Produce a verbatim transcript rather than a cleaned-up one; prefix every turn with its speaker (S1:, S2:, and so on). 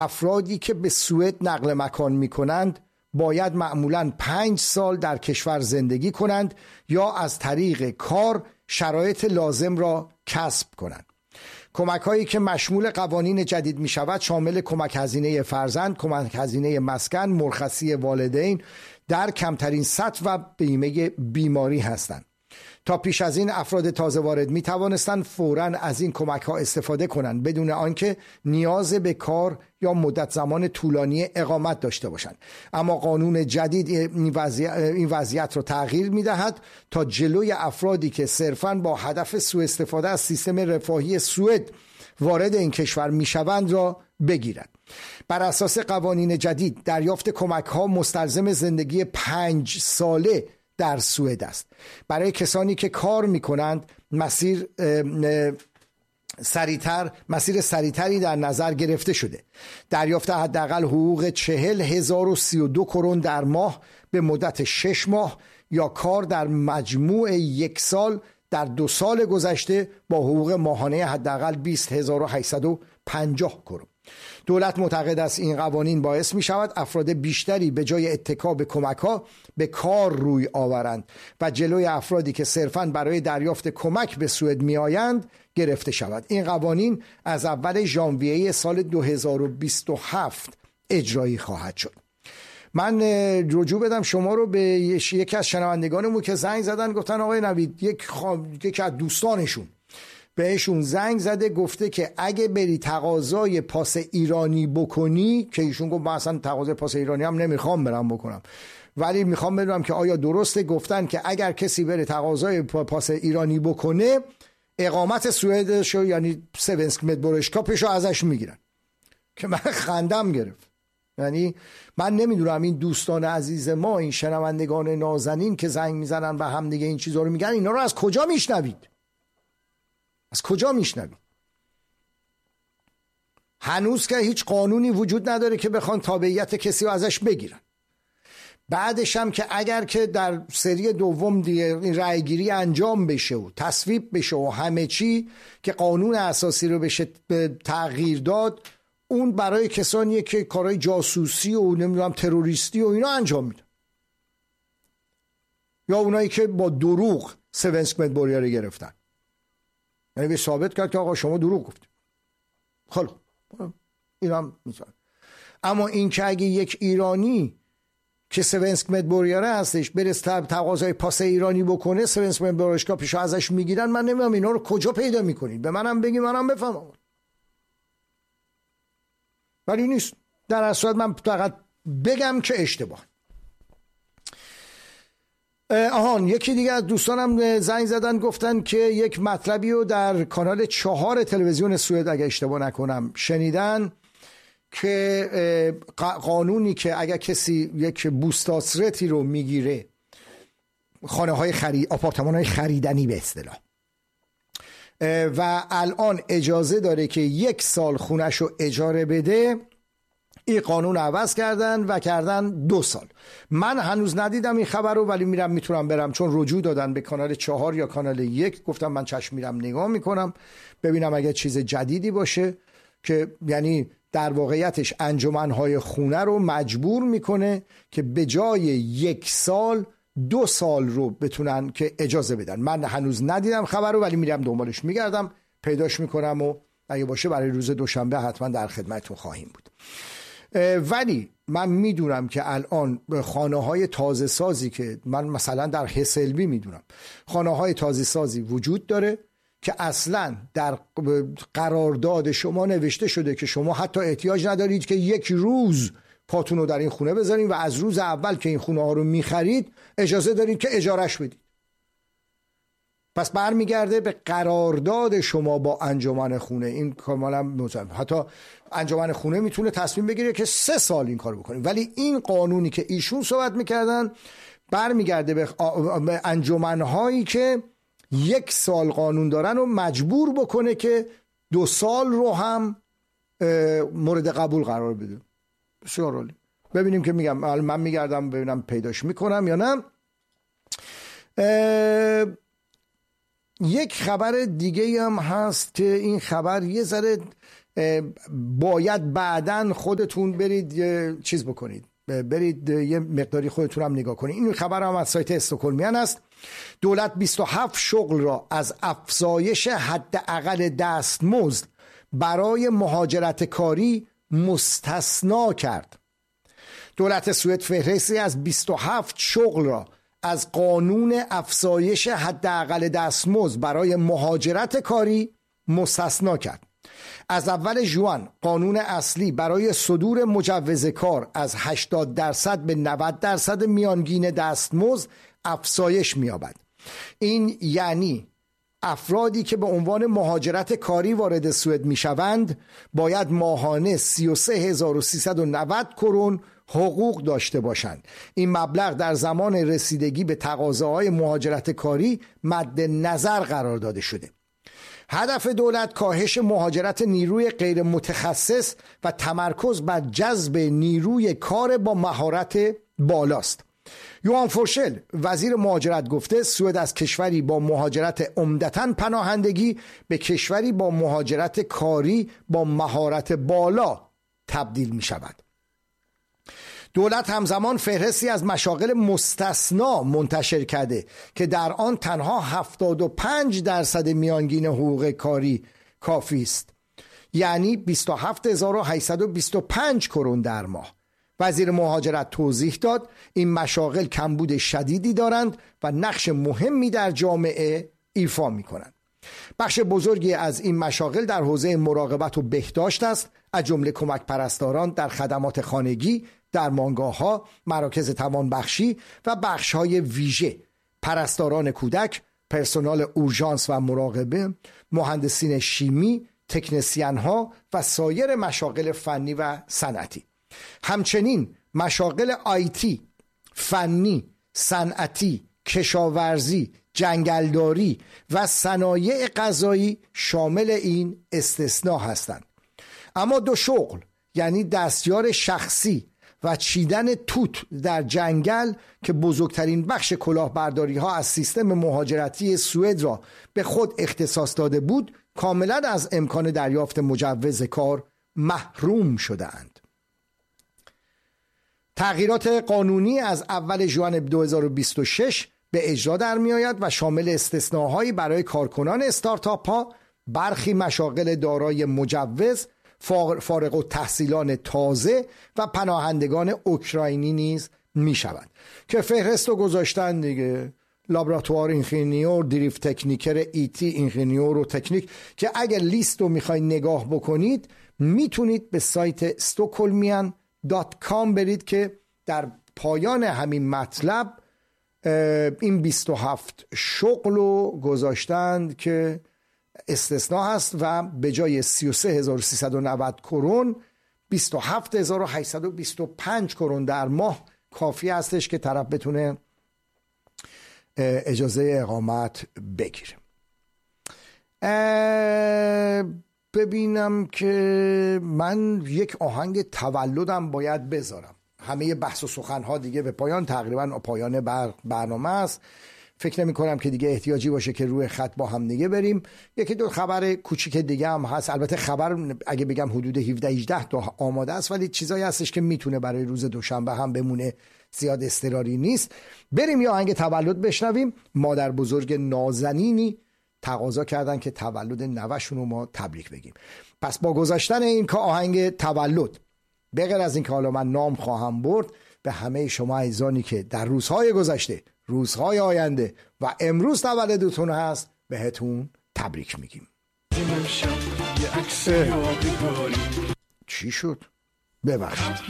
S1: افرادی که به سوئد نقل مکان می کنند باید معمولاً پنج سال در کشور زندگی کنند یا از طریق کار شرایط لازم را کسب کنند. کمک هایی که مشمول قوانین جدید می شود شامل کمک هزینه فرزند، کمک هزینه مسکن، مرخصی والدین در کمترین سطح و بیمه بیماری هستند. تا پیش از این افراد تازه وارد می توانستند فوراً از این کمک ها استفاده کنند بدون آنکه نیاز به کار یا مدت زمان طولانی اقامت داشته باشند. اما قانون جدید این وضعیت, این وضعیت را تغییر می دهد تا جلوی افرادی که صرفاً با هدف سوء استفاده از سیستم رفاهی سوئد وارد این کشور می شوند را بگیرد. بر اساس قوانین جدید دریافت کمک ها مستلزم زندگی پنج ساله در سوئد است. برای کسانی که کار میکنند مسیر سریعتر مسیر سریعتری در نظر گرفته شده. دریافت حداقل حقوق چهل هزار و سی و دو کرون در ماه به مدت شش ماه یا کار در مجموع یک سال در دو سال گذشته با حقوق ماهانه حداقل بیست هزار و هشتصد و پنجاه کرون. دولت معتقد است این قوانین باعث می شود افراد بیشتری به جای اتکا به کمک ها به کار روی آورند و جلوی افرادی که صرفاً برای دریافت کمک به سوئد می آیند گرفته شود. این قوانین از اول ژانویه سال دو هزار و بیست و هفت اجرایی خواهد شد. من رجوع بدم شما رو به یکی از شنوندگانمون که زنگ زدن گفتن آقای نوید یک خوا... یکی از دوستانشون بهشون زنگ زده گفته که اگه بری تقاضای پاس ایرانی بکنی، که ایشون گفت من اصلا تقاضای پاس ایرانی هم نمیخوام برم بکنم ولی میخوام بدونم که آیا درسته، گفتن که اگر کسی بره تقاضای پاس ایرانی بکنه اقامت سوئدشو یعنی سوئنسک مدبورشکاپشو ازش میگیرن. که من خندم گرفت. یعنی من نمیدونم این دوستان عزیز ما، این شنوندگان نازنین که زنگ میزنن و هم دیگه این چیزا رو میگن، اینا رو از کجا میشنوید؟ از کجا میشنوید؟ هنوز که هیچ قانونی وجود نداره که بخوان تابعیت کسی رو ازش بگیرن. بعدش هم که اگر که در سری دوم دیگه این رأی گیری انجام بشه و تصویب بشه و همه چی که قانون اساسی رو بشه تغییر داد، اون برای کسانیه که کارهای جاسوسی و نمیدونم تروریستی و اینا انجام میدن، یا اونایی که با دروغ سوئنسک مدبوریا رو گرفتن، یعنی به ثابت کرد که آقا شما دروغ گفتید. خب اینا هم میتونن. اما این که اگه یک ایرانی که سوئنسک مدبوریاره هستش برسه تقاضای پاس ایرانی بکنه، سوئنسک مدبورشکاپشو ازش میگیرن، من نمیدونم اینا رو کجا پیدا میکنید، به منم بگی منم بفهمم. ولی نیست. در اصل من فقط بگم که اشتباه. آهان یکی دیگه از دوستانم زنگ زدن گفتن که یک مطلبی رو در کانال چهار تلویزیون سوئد اگه اشتباه نکنم شنیدن که قانونی که اگر کسی یک بوستاسرتی رو میگیره، خانه های خرید آپارتمان های خریدنی به اصطلاح، و الان اجازه داره که یک سال خونش رو اجاره بده، این قانون عوض کردن و کردن دو سال. من هنوز ندیدم این خبر رو، ولی میرم میتونم برم، چون رجوع دادن به کانال چهار یا کانال یک، گفتم من چشم میرم نگاه میکنم ببینم اگه چیز جدیدی باشه که یعنی در واقعیتش انجمنهای خونه رو مجبور میکنه که به جای یک سال دو سال رو بتونن که اجازه بدن. من هنوز ندیدم خبر رو، ولی میرم دنبالش میگردم پیداش میکنم و اگه باشه برای روز دوشنبه حتما در خدمتتون خواهیم بود. ولی من میدونم که الان خانه های تازه سازی که من مثلا در هسلبی میدونم خانه های تازه سازی وجود داره که اصلا در قرارداد شما نوشته شده که شما حتی احتیاج ندارید که یک روز پاتون رو در این خونه بذارین و از روز اول که این خونه ها رو میخرید اجازه دارید که اجارش بدید. پس برمیگرده به قرارداد شما با انجمن خونه. این کاملا مطمئن. حتی انجمن خونه میتونه تصمیم بگیره که سه سال این کار بکنیم، ولی این قانونی که ایشون صحبت میکردن برمیگرده به انجمنهایی که یک سال قانون دارن و مجبور بکنه که دو سال رو هم مورد قبول قرار بده. بسیار عالی. ببینیم که میگم من میگردم ببینم پیداش میکنم یا نه. یک خبر دیگه هم هست که این خبر یه ذره باید بعداً خودتون برید چیز بکنید، برید یه مقداری خودتون هم نگاه کنید. این خبر هم از سایت استکهلمیان است. دولت بیست و هفت شغل را از افزایش حداقل دستمزد برای مهاجرت کاری مستثنا کرد. دولت سوئد فهرستی از بیست و هفت شغل را از قانون افزایش حداقل دستمزد برای مهاجرت کاری مستثنا کرد. از اول ژوئن قانون اصلی برای صدور مجوز کار از هشتاد درصد به نود درصد میانگین دستمزد افزایش می‌یابد. این یعنی افرادی که به عنوان مهاجرت کاری وارد سوئد میشوند باید ماهانه سی و سه هزار و سیصد و نود کرون حقوق داشته باشند. این مبلغ در زمان رسیدگی به تقاضاهای مهاجرت کاری مد نظر قرار داده شده. هدف دولت کاهش مهاجرت نیروی غیر متخصص و تمرکز بر جذب نیروی کار با مهارت بالاست. یوهان فورشل وزیر مهاجرت گفته سوئد از کشوری با مهاجرت عمدتاً پناهندگی به کشوری با مهاجرت کاری با مهارت بالا تبدیل می شود. دولت همزمان فهرستی از مشاغل مستثنا منتشر کرده که در آن تنها هفتاد و پنج درصد میانگین حقوق کاری کافی است، یعنی بیست و هفت هزار و هشتصد و بیست و پنج کرون در ماه. وزیر مهاجرت توضیح داد این مشاغل کمبود شدیدی دارند و نقش مهمی در جامعه ایفا می کنند. بخش بزرگی از این مشاغل در حوزه مراقبت و بهداشت است، از جمله کمک پرستاران در خدمات خانگی، درمانگاه‌ها، مراکز توانبخشی و بخش‌های ویژه، پرستاران کودک، پرسنل اورژانس و مراقبه، مهندسین شیمی، تکنسین‌ها و سایر مشاغل فنی و صنعتی. همچنین مشاغل آیتی، فنی، صنعتی، کشاورزی، جنگلداری و صنایع غذایی شامل این استثناء هستند. اما دو شغل یعنی دستیار شخصی و چیدن توت در جنگل که بزرگترین بخش کلاهبرداری ها از سیستم مهاجرتی سوئد را به خود اختصاص داده بود کاملا از امکان دریافت مجوز کار محروم شده‌اند. تغییرات قانونی از اول ژوئن دو هزار و بیست و شش به اجرا در می آید و شامل استثناءهایی برای کارکنان استارتاپ ها، برخی مشاغل دارای مجوز، فارغ التحصیلان تازه و پناهندگان اوکراینی نیز می شود که فهرست رو گذاشتن دیگه. لابراتوار اینژینیور، دریفت تکنیکر ایتی اینژینیور و تکنیک، که اگر لیست رو میخواید نگاه بکنید میتونید به سایت استکهلمیان دات کام برید که در پایان همین مطلب این بیست و هفت شغل رو گذاشتند که استثناء هست و به جای سی و سه هزار و سیصد و نود کرون بیست و هفت هزار و هشتصد و بیست و پنج کرون در ماه کافی هستش که طرف بتونه اجازه اقامت بگیره. ببینم که من یک آهنگ تولدم باید بذارم. همه بحث و سخنها دیگه به پایان، تقریبا پایان بر برنامه است. فکر نمی کنم که دیگه احتیاجی باشه که روی خط با هم دیگه بریم. یکی دو خبر کوچیک دیگه هم هست. البته خبر اگه بگم حدود هفده هجده تا آماده است، ولی چیزایی هستش که میتونه برای روز دوشنبه هم بمونه، زیاد اضطراری نیست. بریم یا آهنگ تولد بشنویم. مادر بزرگ نازنینی تقاضا کردن که تولد نوه‌شون رو ما تبریک بگیم. پس با گذاشتن این که آهنگ تولد، به غیر از این که حالا من نام خواهم برد، به همه شما عزیزانی که در روزهای گذشته، روزهای آینده و امروز تولدتون هست بهتون تبریک میگیم. چی شد؟ ببخشید.